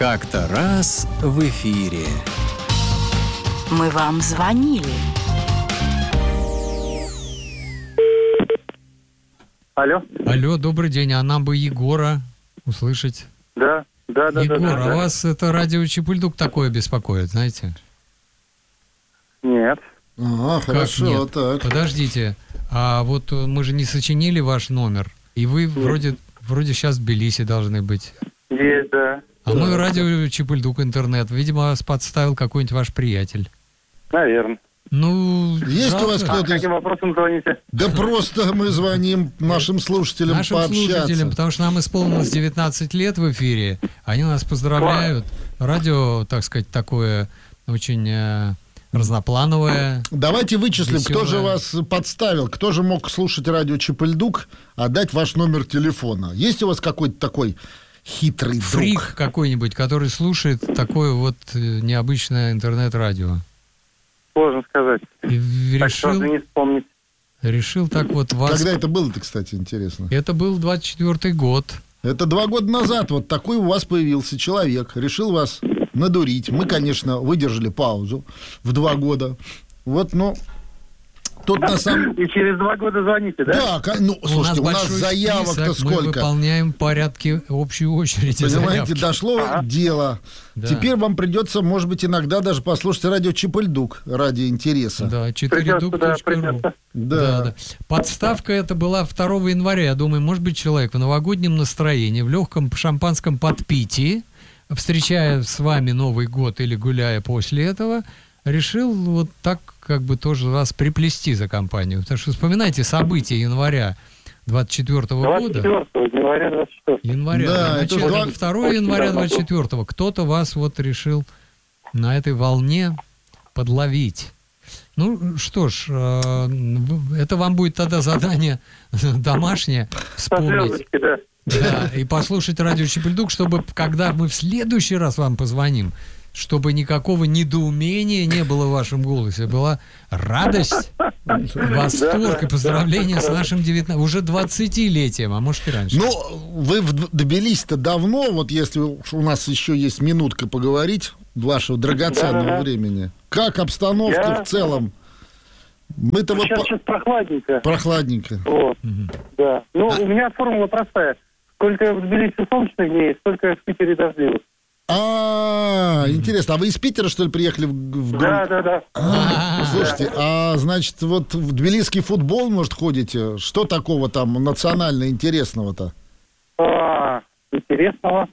Как-то раз в эфире. Мы вам звонили. Алло, добрый день. А нам бы Егора услышать. Да. Егор, а вас это радио Чепульдук такое беспокоит, знаете? Нет. Хорошо, нет? так. Подождите. А вот мы же не сочинили ваш номер. И вы вроде сейчас в Тбилиси должны быть. Есть, да. А мы радио Чепульдук интернет. Видимо, вас подставил какой-нибудь ваш приятель. Наверное. Ну, Есть жалко. у вас кто-то? Каким вопросом звоните? Да просто мы звоним нашим слушателям Нашим пообщаться. слушателям, потому что нам исполнилось 19 лет в эфире. Они нас поздравляют. Радио, так сказать, такое очень разноплановое. Давайте вычислим, Веселая. кто же вас подставил, кто же мог слушать радио Чепульдук, а дать ваш номер телефона. Есть у вас какой-то такой хитрый друг? Фрик какой-нибудь, который слушает такое вот необычное интернет-радио. Сложно сказать. И Так сразу не вспомнить. решил так вот вас... Когда это было-то, кстати, интересно? Это был 24-й год. Это 2 года назад вот такой у вас появился человек, решил вас надурить. Мы, конечно, выдержали паузу в 2 года. Вот, но тут на самом... И через 2 года звоните, да? Да, ну, слушайте, у нас большой заявок-то список, Мы сколько? выполняем порядки общей очереди Понимаете, заявки. дошло дело. Да. Теперь вам придется, может быть, иногда даже послушать радио Чепульдук ради интереса. Да, Придется, да, 4duк.ru. придется. Да. Подставка это была 2 января. Я думаю, может быть, человек в новогоднем настроении, в легком шампанском подпитии, встречая с вами Новый год или гуляя после этого, решил вот так как бы тоже вас приплести за компанию. Потому что вспоминайте события января 24-го года. 24 января 24. Января. Да, это Начало же 2 января 24-го. Кто-то вас вот решил на этой волне подловить. Ну что ж, это вам будет тогда задание домашнее вспомнить. Звездочки, да. Да, и послушать радио Чепульдук, чтобы, когда мы в следующий раз вам позвоним, чтобы никакого недоумения не было в вашем голосе, была радость, восторг и поздравление с нашим уже 20-летием, а может и раньше. Ну, вы добились-то давно, вот если у нас еще есть минутка поговорить вашего драгоценного Да-да-да. времени. Как обстановка в целом? Мы-то вот Сейчас прохладненько. прохладненько. Вот. Да. Ну, у меня формула простая. Сколько в Тбилиси солнечных дней, столько в Питере дождливых. Интересно, а вы из Питера, что ли, приехали в город? Да. Слушайте, значит, вот в тбилисский футбол, может, ходите? Что такого там национально интересного-то? Интересного.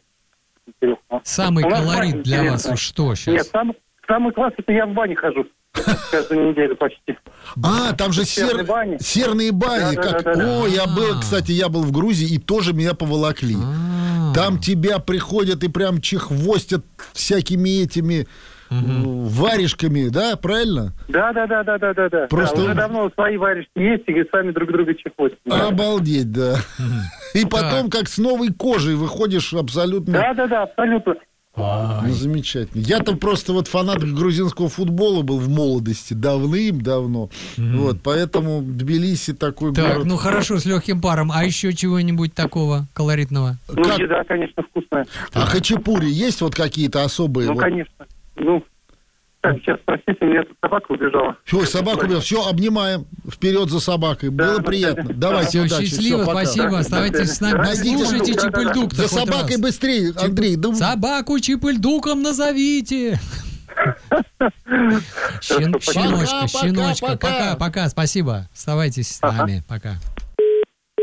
Самый У нас колорит бань для интересная. вас что сейчас? Нет, самый класс, это я в бане хожу. Каждую неделю почти. Там же Серные бани. серные бани. Да. О, я был в Грузии, и тоже меня поволокли. Там тебя приходят и прям чехвостят всякими этими варежками, да, правильно? Да. Просто- Да, уже давно свои варежки есть, и сами друг друга чехотят. Обалдеть, да. И потом, как с новой кожей, выходишь абсолютно... Да, абсолютно. Ну, замечательно. Я-то просто вот фанат грузинского футбола был в молодости, давным-давно. Вот, поэтому Тбилиси такой Так, город. ну хорошо, с легким паром. А еще чего-нибудь такого колоритного? Ну, Как- еда, конечно, вкусная. А хачапури есть вот какие-то особые? Ну, Вот? конечно. Ну, так, сейчас, простите, у меня тут собака убежала. Все, собаку убил. Все, обнимаем. Вперед за собакой. Было Да, приятно. да. Давайте, Все, удачи. счастливо, Всё, пока. спасибо. Оставайтесь с нами. Найдите Слушайте Чепульдук, Чепульдук. За собакой быстрее, Андрей. Да, Собаку Чепульдуком назовите. Щеночка. Пока. Пока, спасибо. Оставайтесь с нами. Пока.